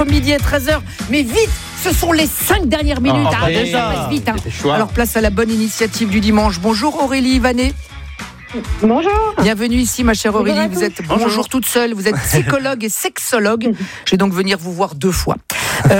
Midi à 13h, mais vite, ce sont les 5 dernières minutes. Ça passe vite. Alors place à la bonne initiative du dimanche. Bonjour Aurélie Vanet. Bonjour. Bienvenue ici ma chère Aurélie. Bonjour à vous êtes bonjour toute seule. Vous êtes psychologue et sexologue. Je vais donc venir vous voir 2 fois.